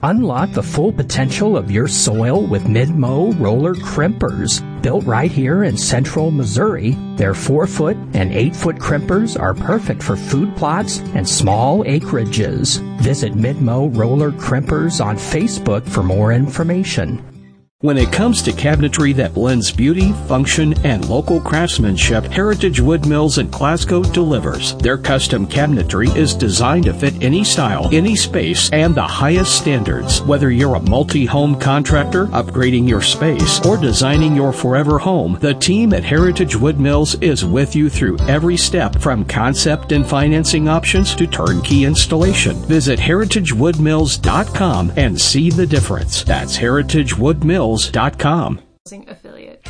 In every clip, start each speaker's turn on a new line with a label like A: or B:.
A: Unlock the full potential of your soil with Mid-Mow roller crimpers. Built right here in central Missouri, their 4-foot and 8-foot crimpers are perfect for food plots and small acreages. Visit Mid-Mow roller crimpers on Facebook for more information.
B: When it comes to cabinetry that blends beauty, function, and local craftsmanship, Heritage Wood Mills in Glasgow delivers. Their custom cabinetry is designed to fit any style, any space, and the highest standards. Whether you're a multi-home contractor, upgrading your space, or designing your forever home, the team at Heritage Wood Mills is with you through every step, from concept and financing options to turnkey installation. Visit heritagewoodmills.com and see the difference. That's heritagewoodmills.com.
C: Affiliate.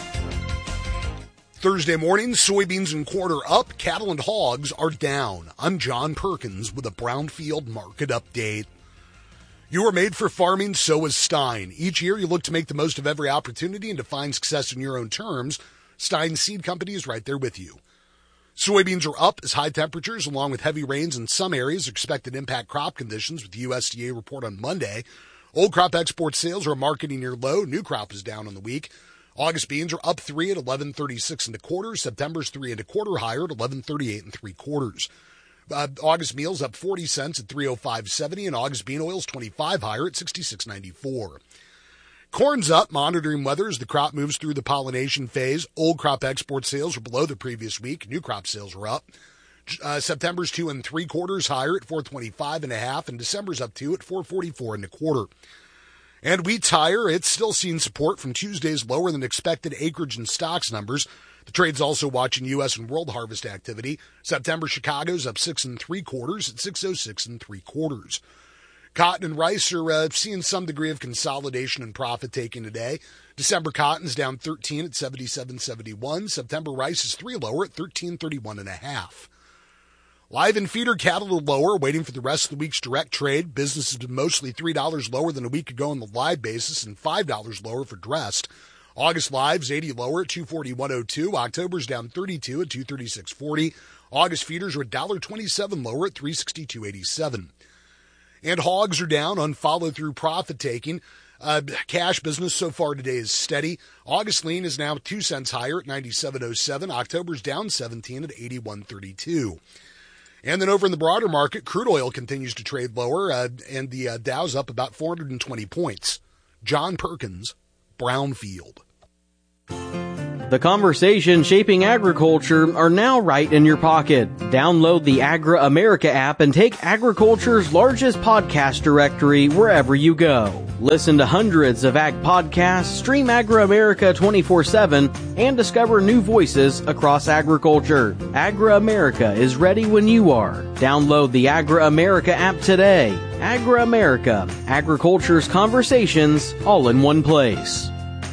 D: Thursday morning, soybeans and corn are up, cattle and hogs are down. I'm John Perkins with a Brownfield Market Update. You are made for farming, so is Stein. Each year you look to make the most of every opportunity and to find success in your own terms. Stein Seed Company is right there with you. Soybeans are up as high temperatures along with heavy rains in some areas are expected to impact crop conditions with the USDA report on Monday. Old crop export sales are marketing near low. New crop is down on the week. August beans are up 3 at 11.36 1/4. September's 3 1/4 higher at 11.38 3/4. August meal's up 40 cents at 305.70, and August bean oil's 25 higher at 66.94. Corn's up, monitoring weather as the crop moves through the pollination phase. Old crop export sales are below the previous week. New crop sales are up. September's 2 3/4 higher at 425 1/2, and December's up 2 at 444 1/4. And wheat's higher. It's still seeing support from Tuesday's lower than expected acreage and stocks numbers. The trade's also watching U.S. and world harvest activity. September Chicago's up 6 3/4 at 606 3/4. Cotton and rice are seeing some degree of consolidation and profit taking today. December cotton's down 13 at 77.71. September rice is 3 lower at 13.31 1/2. Live and feeder cattle are lower, waiting for the rest of the week's direct trade. Business has been mostly $3 lower than a week ago on the live basis and $5 lower for dressed. August live's 80 lower at 241.02. October's down 32 at 236.40. August feeders are $1.27 lower at 362.87. And hogs are down on follow-through profit taking. Cash business so far today is steady. August lean is now 2 cents higher at 97.07. October's down 17 at 81.32. And then over in the broader market, crude oil continues to trade lower, and the Dow's up about 420 points. John Perkins, Brownfield.
E: The conversations shaping agriculture are now right in your pocket. Download the Agri America app and take agriculture's largest podcast directory wherever you go. Listen to hundreds of ag podcasts, stream Agri America 24/7, and discover new voices across agriculture. Agri America is ready when you are. Download the Agri America app today. Agri America, agriculture's conversations all in one place.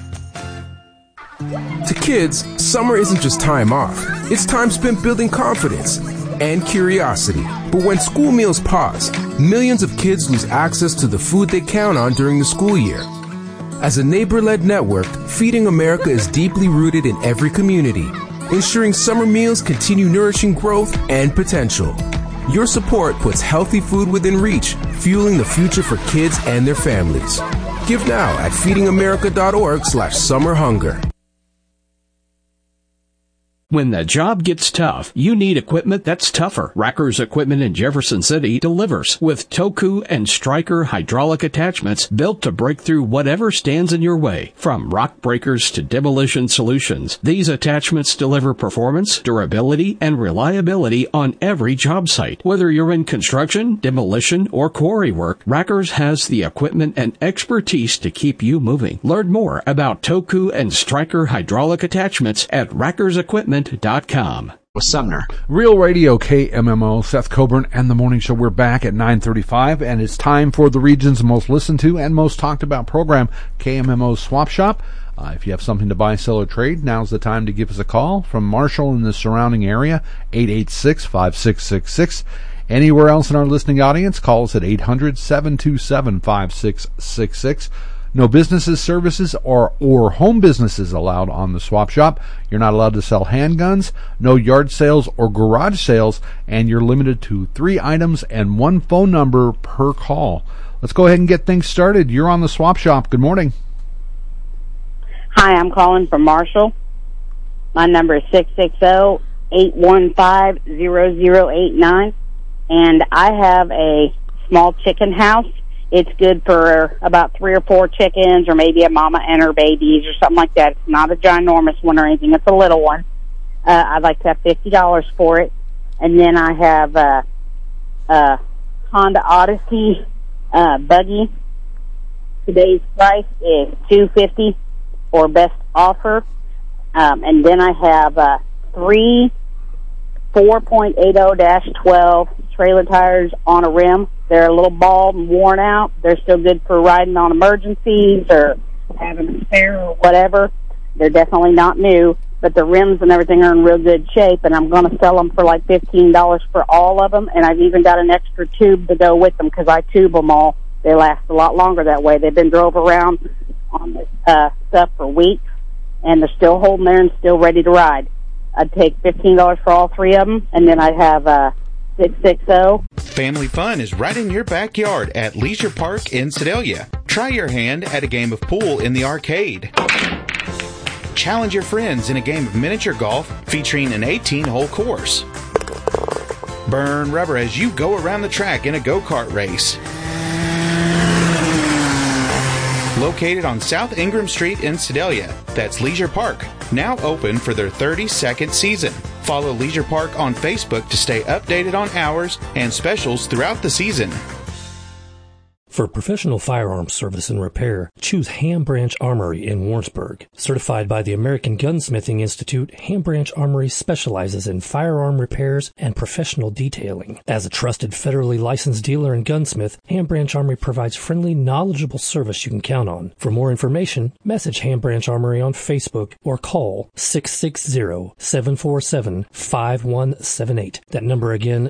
F: To kids, summer isn't just time off. It's time spent building confidence and curiosity. But when school meals pause, millions of kids lose access to the food they count on during the school year. As a neighbor-led network, Feeding America is deeply rooted in every community, ensuring summer meals continue nourishing growth and potential. Your support puts healthy food within reach, fueling the future for kids and their families. Give now at feedingamerica.org/summerhunger.
B: When the job gets tough, you need equipment that's tougher. Racker's Equipment in Jefferson City delivers with Toku and Stryker hydraulic attachments built to break through whatever stands in your way. From rock breakers to demolition solutions, these attachments deliver performance, durability, and reliability on every job site. Whether you're in construction, demolition, or quarry work, Racker's has the equipment and expertise to keep you moving. Learn more about Toku and Stryker hydraulic attachments at rackersequipment.com.
G: With Sumner.
H: Real Radio KMMO, Seth Coburn and the Morning Show. We're back at 9:35, and it's time for the region's most listened to and most talked about program, KMMO Swap Shop. If you have something to buy, sell, or trade, now's the time to give us a call from Marshall in the surrounding area, 886-5666. Anywhere else in our listening audience, call us at 800-727-5666. No businesses, services, or home businesses allowed on the swap shop. You're not allowed to sell handguns, no yard sales or garage sales, and you're limited to 3 items and 1 phone number per call. Let's go ahead and get things started. You're on the Swap Shop. Good morning.
I: Hi, I'm calling from Marshall. My number is 660-815-0089, and I have a small chicken house. It's good for about 3 or 4 chickens, or maybe a mama and her babies, or something like that. It's not a ginormous one or anything. It's a little one. I'd like to have $50 for it. And then I have a Honda Odyssey buggy. Today's price is $250 for best offer. And then I have 3 4.80-12 trailer tires on a rim. They're a little bald and worn out. They're still good for riding on emergencies or having a spare or whatever. They're definitely not new, but the rims and everything are in real good shape, and I'm going to sell them for like $15 for all of them, and I've even got an extra tube to go with them because I tube them all. They last a lot longer that way. They've been drove around on this stuff for weeks, and they're still holding there and still ready to ride. I'd take $15 for all 3 of them, and then I'd have 660.
J: Family fun is right in your backyard at Leisure Park in Sedalia. Try your hand at a game of pool in the arcade. Challenge your friends in a game of miniature golf featuring an 18-hole course. Burn rubber as you go around the track in a go-kart race. Located on South Ingram Street in Sedalia, that's Leisure Park, now open for their 32nd season. Follow Leisure Park on Facebook to stay updated on hours and specials throughout the season.
K: For professional firearms service and repair, choose Ham Branch Armory in Warrensburg. Certified by the American Gunsmithing Institute, Ham Branch Armory specializes in firearm repairs and professional detailing. As a trusted federally licensed dealer and gunsmith, Ham Branch Armory provides friendly, knowledgeable service you can count on. For more information, message Ham Branch Armory on Facebook or call 660-747-5178. That number again,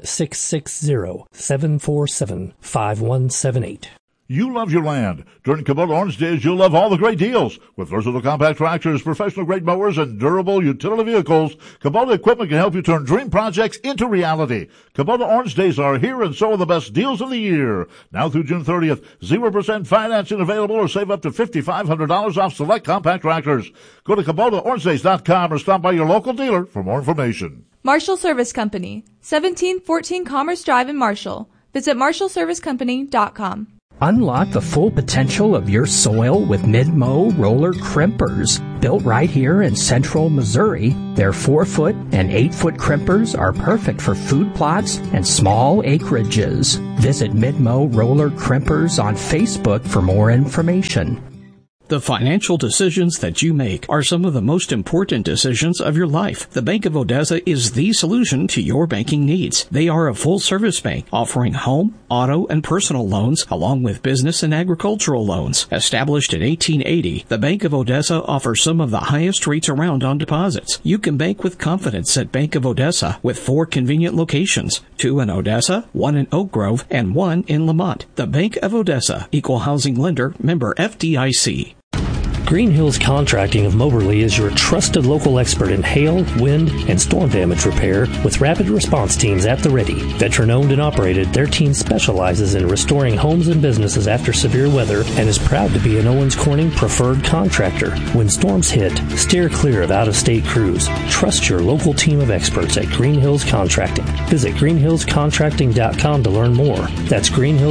K: 660-747-5178.
L: You love your land. During Kubota Orange Days, you'll love all the great deals. With versatile compact tractors, professional-grade mowers, and durable utility vehicles, Kubota equipment can help you turn dream projects into reality. Kubota Orange Days are here, and so are the best deals of the year. Now through June 30th, 0% financing available, or save up to $5,500 off select compact tractors. Go to KubotaOrangeDays.com or stop by your local dealer for more information.
C: Marshall Service Company, 1714 Commerce Drive in Marshall. Visit MarshallServiceCompany.com.
A: Unlock the full potential of your soil with Mid-Mow roller crimpers. Built right here in central Missouri, their 4-foot and 8-foot crimpers are perfect for food plots and small acreages. Visit Mid-Mow roller crimpers on Facebook for more information.
B: The financial decisions that you make are some of the most important decisions of your life. The Bank of Odessa is the solution to your banking needs. They are a full-service bank offering home, auto, and personal loans along with business and agricultural loans. Established in 1880, the Bank of Odessa offers some of the highest rates around on deposits. You can bank with confidence at Bank of Odessa with 4 convenient locations, 2 in Odessa, 1 in Oak Grove, and 1 in Lamont. The Bank of Odessa, Equal Housing Lender, member FDIC.
K: Green Hills Contracting of Moberly is your trusted local expert in hail, wind, and storm damage repair with rapid response teams at the ready. Veteran-owned and operated, their team specializes in restoring homes and businesses after severe weather and is proud to be an Owens Corning preferred contractor. When storms hit, steer clear of out-of-state crews. Trust your local team of experts at Green Hills Contracting. Visit greenhillscontracting.com to learn more. That's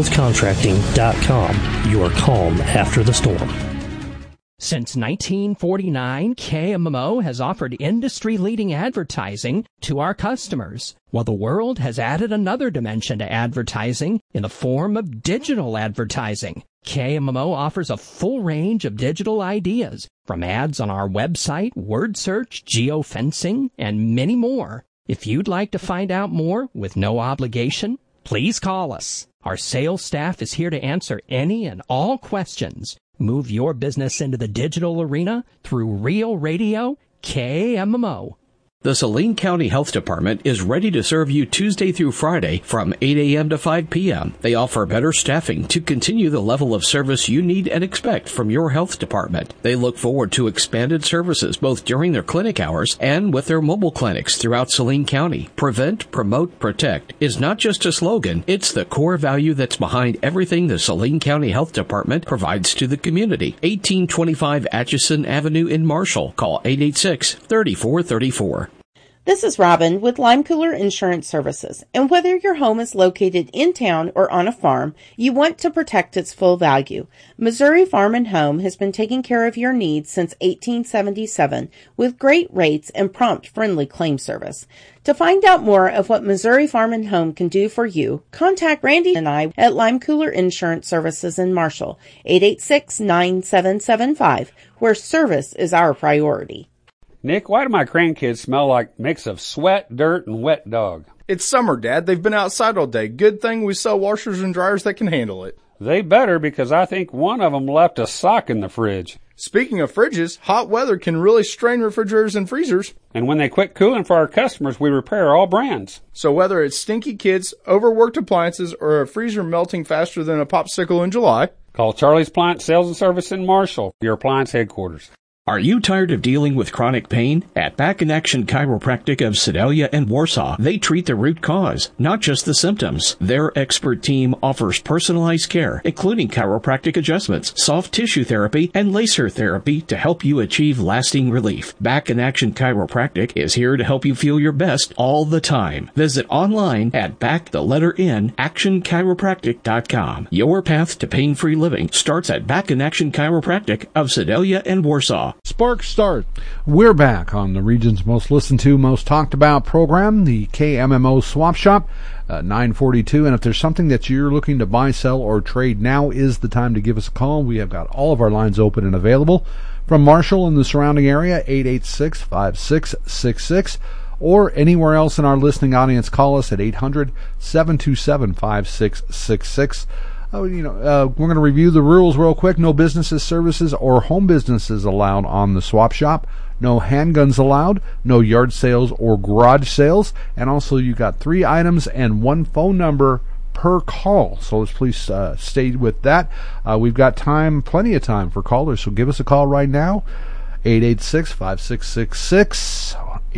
K: greenhillscontracting.com. Your calm after the storm.
A: Since 1949, KMMO has offered industry-leading advertising to our customers, while the world has added another dimension to advertising in the form of digital advertising. KMMO offers a full range of digital ideas, from ads on our website, word search, geofencing, and many more. If you'd like to find out more with no obligation, please call us. Our sales staff is here to answer any and all questions. Move your business into the digital arena through Real Radio KMMO.
B: The Saline County Health Department is ready to serve you Tuesday through Friday from 8 a.m. to 5 p.m. They offer better staffing to continue the level of service you need and expect from your health department. They look forward to expanded services both during their clinic hours and with their mobile clinics throughout Saline County. Prevent, promote, protect is not just a slogan, it's the core value that's behind everything the Saline County Health Department provides to the community. 1825 Atchison Avenue in Marshall. Call 886-3434.
M: This is Robin with Lime Cooler Insurance Services, and whether your home is located in town or on a farm, you want to protect its full value. Missouri Farm and Home has been taking care of your needs since 1877 with great rates and prompt, friendly claim service. To find out more of what Missouri Farm and Home can do for you, contact Randy and I at Lime Cooler Insurance Services in Marshall, 886-9775, where service is our priority.
N: Nick, why do my grandkids smell like a mix of sweat, dirt, and wet dog?
O: It's summer, Dad. They've been outside all day. Good thing we sell washers and dryers that can handle it.
N: They better, because I think one of them left a sock in the fridge.
O: Speaking of fridges, hot weather can really strain refrigerators and freezers.
N: And when they quit cooling for our customers, we repair all brands.
O: So whether it's stinky kids, overworked appliances, or a freezer melting faster than a popsicle in July,
N: call Charlie's Appliance Sales and Service in Marshall, your appliance headquarters.
B: Are you tired of dealing with chronic pain? At Back in Action Chiropractic of Sedalia and Warsaw, they treat the root cause, not just the symptoms. Their expert team offers personalized care, including chiropractic adjustments, soft tissue therapy, and laser therapy to help you achieve lasting relief. Back in Action Chiropractic is here to help you feel your best all the time. Visit online at actionchiropractic.com. Your path to pain-free living starts at Back in Action Chiropractic of Sedalia and Warsaw.
H: Spark Start. We're back on the region's most listened to, most talked about program, the KMMO Swap Shop, 942. And if there's something that you're looking to buy, sell, or trade, now is the time to give us a call. We have got all of our lines open and available. From Marshall and the surrounding area, 886-5666. Or anywhere else in our listening audience, call us at 800-727-5666. We're going to review the rules real quick. No businesses, services, or home businesses allowed on the swap shop. No handguns allowed. No yard sales or garage sales. And also, you got 3 items and 1 phone number per call. So let's please stay with that. We've got time, plenty of time for callers. So give us a call right now. 886-5666.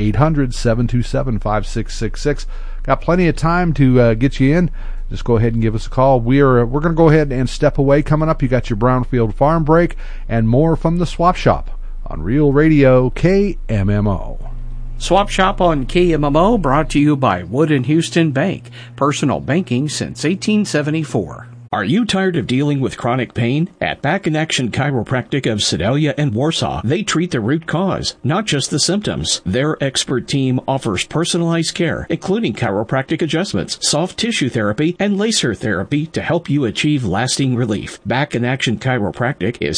H: 800-727-5666. Got plenty of time to get you in. Just go ahead and give us a call. We're going to go ahead and step away. Coming up, you got your Brownfield Farm Break and more from the Swap Shop on Real Radio KMMO.
B: Swap Shop on KMMO brought to you by Wood & Houston Bank. Personal banking since 1874. Are you tired of dealing with chronic pain? At Back in Action Chiropractic of Sedalia and Warsaw, they treat the root cause, not just the symptoms. Their expert team offers personalized care, including chiropractic adjustments, soft tissue therapy, and laser therapy to help you achieve lasting relief. Back in Action Chiropractic is